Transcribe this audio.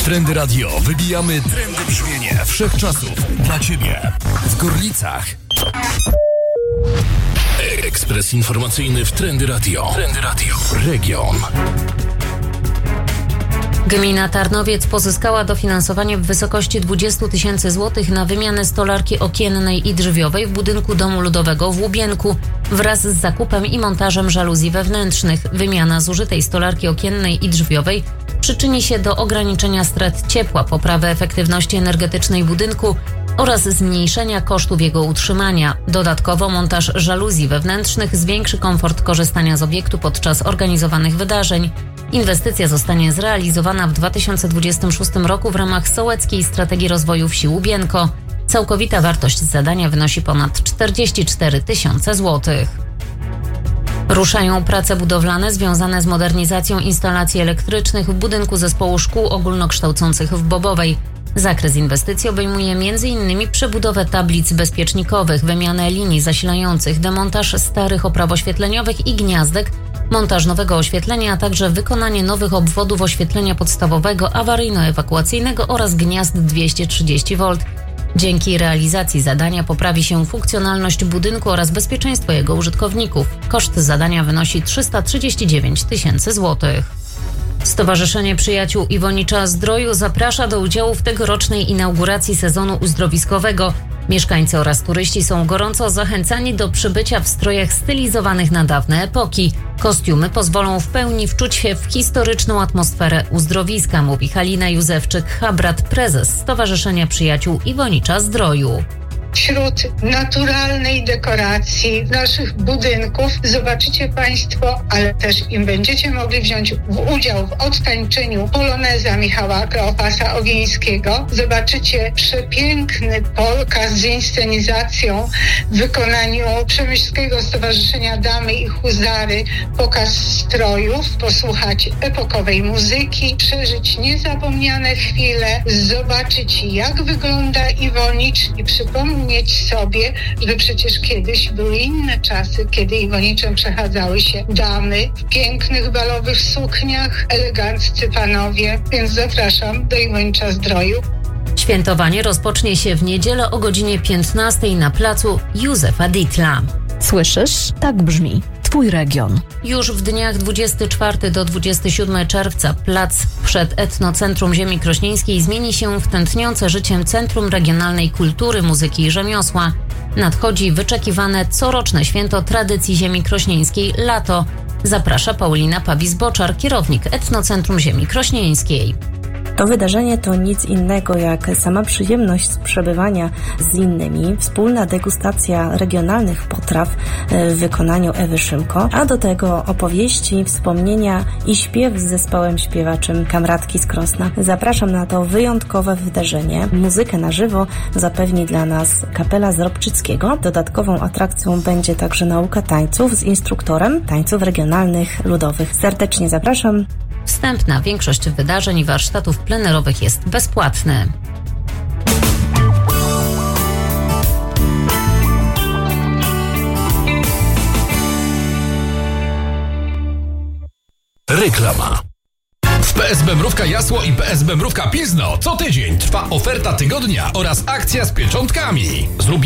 W Trendy Radio wybijamy trendy brzmienie wszechczasów dla Ciebie. W Gorlicach ekspres informacyjny w Trendy Radio. Trendy Radio. Region. Gmina Tarnowiec pozyskała dofinansowanie w wysokości 20 000 złotych na wymianę stolarki okiennej i drzwiowej w budynku Domu Ludowego w Łubienku wraz z zakupem i montażem żaluzji wewnętrznych. Wymiana zużytej stolarki okiennej i drzwiowej przyczyni się do ograniczenia strat ciepła, poprawy efektywności energetycznej budynku oraz zmniejszenia kosztów jego utrzymania. Dodatkowo montaż żaluzji wewnętrznych zwiększy komfort korzystania z obiektu podczas organizowanych wydarzeń. Inwestycja zostanie zrealizowana w 2026 roku w ramach Sołeckiej Strategii Rozwoju Wsi Łubienko. Całkowita wartość zadania wynosi ponad 44 000 złotych. Ruszają prace budowlane związane z modernizacją instalacji elektrycznych w budynku Zespołu Szkół Ogólnokształcących w Bobowej. Zakres inwestycji obejmuje m.in. przebudowę tablic bezpiecznikowych, wymianę linii zasilających, demontaż starych opraw oświetleniowych i gniazdek, montaż nowego oświetlenia, a także wykonanie nowych obwodów oświetlenia podstawowego, awaryjno-ewakuacyjnego oraz gniazd 230 V. Dzięki realizacji zadania poprawi się funkcjonalność budynku oraz bezpieczeństwo jego użytkowników. Koszt zadania wynosi 339 000 złotych. Stowarzyszenie Przyjaciół Iwonicza-Zdroju zaprasza do udziału w tegorocznej inauguracji sezonu uzdrowiskowego. Mieszkańcy oraz turyści są gorąco zachęcani do przybycia w strojach stylizowanych na dawne epoki. Kostiumy pozwolą w pełni wczuć się w historyczną atmosferę uzdrowiska, mówi Halina Józefczyk-Habrat, prezes Stowarzyszenia Przyjaciół Iwonicza-Zdroju. Wśród naturalnej dekoracji naszych budynków zobaczycie Państwo, ale też im będziecie mogli wziąć udział w odtańczeniu poloneza Michała Kleopasa Ogińskiego. Zobaczycie przepiękny pokaz z inscenizacją w wykonaniu Przemyślskiego Stowarzyszenia Damy i Huzary, pokaz strojów, posłuchać epokowej muzyki, przeżyć niezapomniane chwile, zobaczyć jak wygląda Iwonicz i przypomnieć sobie, że przecież kiedyś były inne czasy, kiedy Iwoniczem przechadzały się damy w pięknych balowych sukniach, eleganccy panowie, więc zapraszam do Iwonicza-Zdroju. Świętowanie rozpocznie się w niedzielę o godzinie 15 na placu Józefa Dietla. Słyszysz? Tak brzmi Twój region. Już w dniach 24 do 27 czerwca plac przed Etnocentrum Ziemi Krośnieńskiej zmieni się w tętniące życiem Centrum Regionalnej Kultury, Muzyki i Rzemiosła. Nadchodzi wyczekiwane coroczne święto tradycji ziemi krośnieńskiej Lato. Zaprasza Paulina Pawis-Boczar, kierownik Etnocentrum Ziemi Krośnieńskiej. To wydarzenie to nic innego jak sama przyjemność przebywania z innymi, wspólna degustacja regionalnych potraw w wykonaniu Ewy Szymko, a do tego opowieści, wspomnienia i śpiew z zespołem śpiewaczym Kamratki z Krosna. Zapraszam na to wyjątkowe wydarzenie. Muzykę na żywo zapewni dla nas kapela z Robczyckiego. Dodatkową atrakcją będzie także nauka tańców z instruktorem tańców regionalnych, ludowych. Serdecznie zapraszam. Wstęp na większość wydarzeń i warsztatów plenerowych jest bezpłatny. Reklama. W PSB Mrówka Jasło i PSB Mrówka Pilzno co tydzień trwa oferta tygodnia oraz akcja z pieczątkami. Zrób